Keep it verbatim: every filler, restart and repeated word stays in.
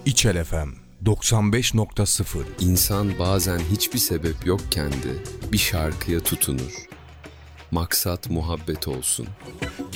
İçel F M doksan beş nokta sıfır. İnsan bazen hiçbir sebep yokken de bir şarkıya tutunur. Maksat muhabbet olsun.